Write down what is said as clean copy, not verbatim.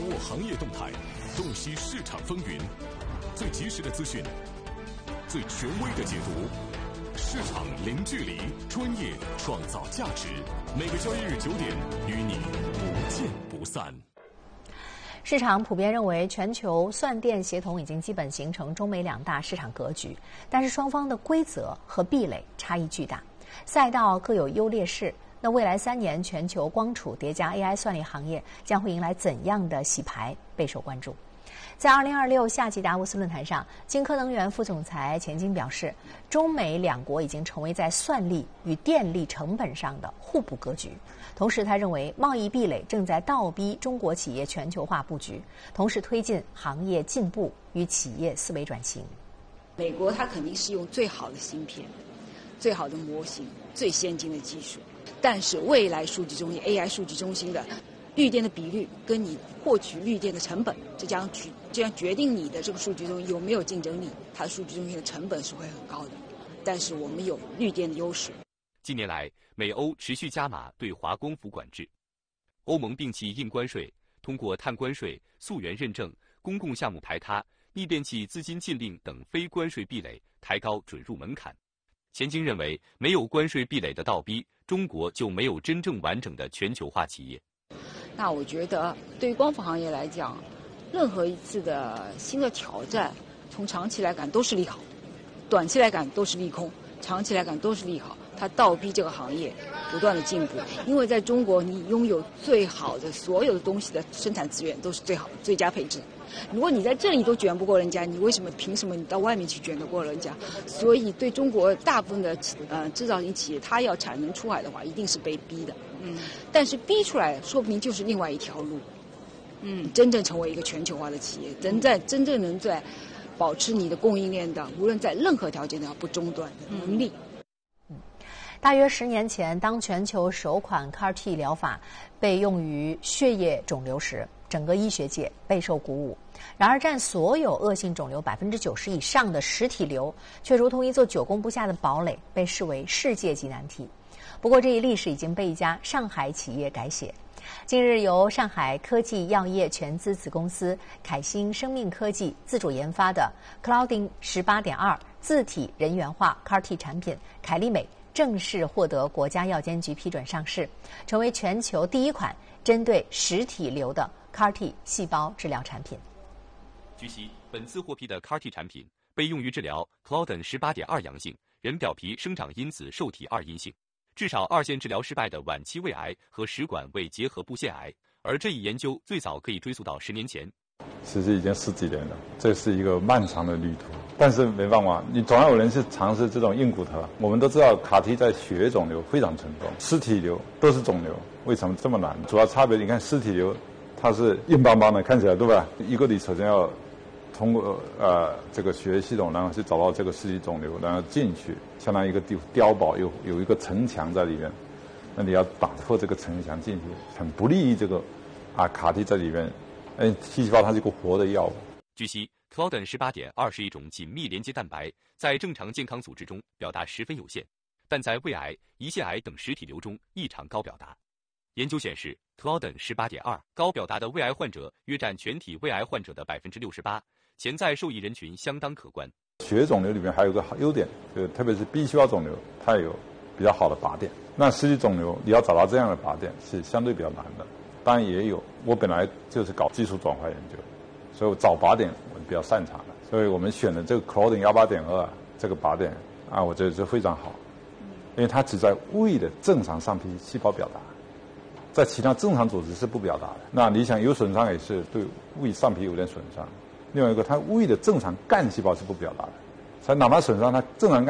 握行业动态，洞悉市场风云，最及时的资讯，最权威的解读，市场零距离，专业创造价值。每个交易日9点，与你不见不散。 市场普遍认为，全球算电协同已经基本形成中美两大市场格局，但是双方的规则和壁垒差异巨大，赛道各有优劣势。那未来3年，全球光储叠加 AI 算力行业将会迎来怎样的洗牌，备受关注。在2026夏季达沃斯论坛上，晶科能源副总裁钱晶表示，中美两国已经成为在算力与电力成本上的互补格局。同时，他认为贸易壁垒正在倒逼中国企业全球化布局，同时推进行业进步与企业思维转型。 美国它肯定是用最好的芯片、最好的模型、最先进的技术，但是未来数据中心 AI 数据中心的绿电的比率跟你获取绿电的成本，这将决定你的这个数据中心有没有竞争力。它的数据中心的成本是会很高的，但是我们有绿电的优势。 近年来，美欧持续加码对华光伏管制，欧盟摒弃硬关税，通过碳关税、溯源认证、公共项目排他、逆变器资金禁令等非关税壁垒，抬高准入门槛。钱晶认为，没有关税壁垒的倒逼，中国就没有真正完整的全球化企业。 那我觉得，对于光伏行业来讲，任何一次的新的挑战，从长期来看都是利好，短期来看都是利空，长期来看都是利好。它倒逼这个行业不断的进步，因为在中国，你拥有最好的所有的东西的生产资源都是最好的最佳配置。如果你在这里都卷不过人家，你凭什么你到外面去卷得过人家？所以对中国大部分的制造型企业，它要产能出海的话，一定是被逼的。但是逼出来，说不定就是另外一条路。真正成为一个全球化的企业，真正能在保持你的供应链的，无论在任何条件都要不中断的能力。 大约10年前，当全球首款 CAR-T 疗法被用于血液肿瘤时，整个医学界备受鼓舞。然而，占所有恶性肿瘤90%以上的实体瘤，却如同一座久攻不下的堡垒，被视为世界级难题。不过，这一历史已经被一家上海企业改写。近日，由上海科技药业全资子公司凯星生命科技自主研发的 Claudin 18.2自体人源化 CAR-T 产品凯利美正式获得国家药监局批准上市，成为全球第一款针对实体瘤的 CAR-T 细胞治疗产品。 据悉，本次获批的 CAR-T 产品被用于治疗 Claudin 18.2阳性人表皮生长因子受体2阴性，至少2线治疗失败的晚期胃癌和食管胃结核部腺癌，而这一研究最早可以追溯到10年前。 其实已经10几年了，这是一个漫长的旅途。但是没办法，你总要有人去尝试这种硬骨头。我们都知道CAR-T在血液肿瘤非常成功，实体瘤都是肿瘤，为什么这么难？主要差别，你看实体瘤它是硬邦邦的，看起来对吧？一个你首先要通过这个血液系统，然后去找到这个实体肿瘤，然后进去，相当于一个碉堡，有一个城墙在里面，那你要打破这个城墙进去，很不利于这个CAR-T在里面。T 细胞它是一个活的药物。 据悉 ，Claudin 18.2是一种紧密连接蛋白，在正常健康组织中表达十分有限，但在胃癌、胰腺癌等实体瘤中异常高表达。研究显示 ，Claudin 18.2高表达的胃癌患者约占全体胃癌患者的68%，潜在受益人群相当可观。 血肿瘤里面还有个优点，特别是 B 细胞肿瘤，它有比较好的靶点。那实体肿瘤你要找到这样的靶点是相对比较难的。当然也有，我本来就是搞技术转化研究，所以我找靶点我比较擅长的，所以我们选的这个 Claudin 18.2这个靶点我觉得是非常好，因为它只在胃的正常上皮细胞表达，在其他正常组织是不表达的。那你想有损伤也是对胃上皮有点损伤，另外一个它胃的正常干细胞是不表达的，所以哪怕损伤它正常干